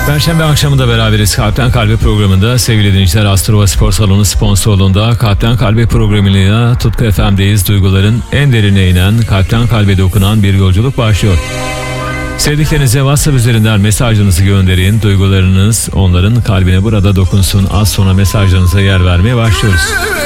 Perşembe akşamında beraberiz. Kalpten Kalbe programında sevgili dinleyiciler, Astrova Spor Salonu sponsorluğunda Kalpten Kalbe programıyla Tutku FM'deyiz. Duyguların en derine inen, kalpten kalbe dokunan bir yolculuk başlıyor. Sevdiklerinize WhatsApp üzerinden mesajlarınızı gönderin. Duygularınız onların kalbine burada dokunsun. Az sonra mesajlarınıza yer vermeye başlıyoruz.